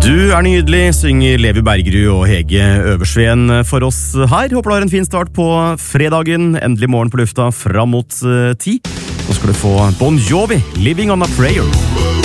Du nydelig, synger Levi Bergerud og Hege Øversveen for oss her. Håper du har en fin start på fredagen. Endelig morgen på lufta fram mot 10. Nå skal du få Bon Jovi, Living on a Prayer.